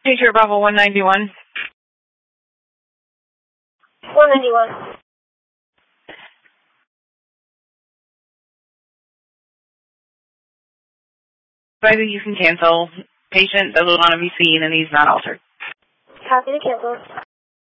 Picture Bravo 191. 191. I think you can cancel. Patient doesn't want to be seen and he's not altered. Happy to cancel.